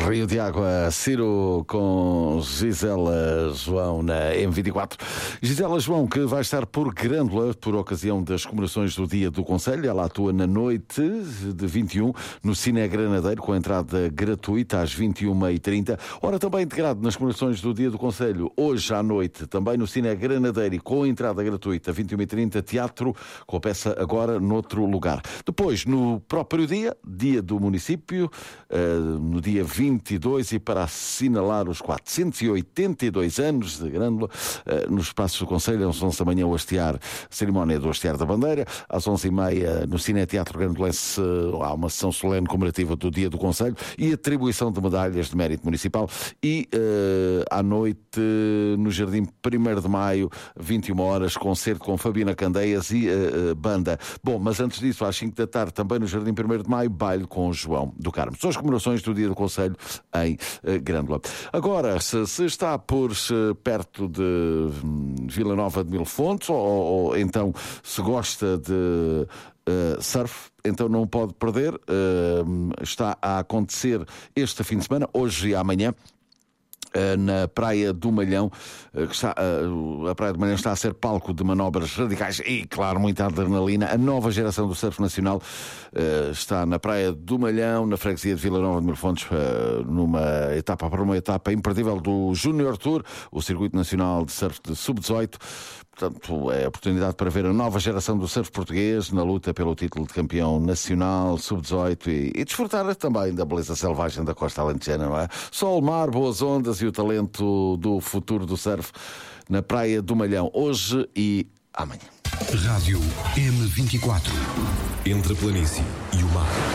Rio de Água, Ciro com Gisela João na M24. Gisela João, que vai estar por Grândola por ocasião das comemorações do Dia do Concelho. Ela atua na noite de 21 no Cine Granadeiro, com entrada gratuita às 21h30. Ora, também integrado nas comemorações do Dia do Concelho, hoje à noite, também no Cine Granadeiro e com entrada gratuita, 21h30, teatro, com a peça Agora Noutro Lugar. Depois, no próprio dia, Dia do Município, no dia 22, e para assinalar os 482 anos de Grândola, nos espaços do Concelho, às 11 da manhã, o hastear, cerimónia do hastear da bandeira. Às 11h30, no Cine Teatro Grandolense, há uma sessão solene comemorativa do Dia do Concelho e atribuição de medalhas de mérito municipal. E à noite, no Jardim 1º de Maio, 21 horas, concerto com Fabiana Candeias e banda. Bom, mas antes disso, às 5 da tarde, também no Jardim 1º de Maio, baile com João do Carmo. São as comemorações do Dia do Concelho em Grândola. Agora, se está por perto de Vila Nova de Mil Fontes, ou então se gosta de surf, então não pode perder. Está a acontecer este fim de semana, hoje e amanhã, na Praia do Malhão. A Praia do Malhão está a ser palco de manobras radicais e, claro, muita adrenalina. A nova geração do surf nacional está na Praia do Malhão, na freguesia de Vila Nova de Mil Fontes, para uma etapa imperdível do Junior Tour, o circuito nacional de surf de sub-18. Portanto, é a oportunidade para ver a nova geração do surf português na luta pelo título de campeão nacional sub-18 e desfrutar também da beleza selvagem da costa alentejana, não é? Sol, mar, boas ondas e o talento do futuro do surf na Praia do Malhão, hoje e amanhã. Rádio M24. Entre a planície e o mar.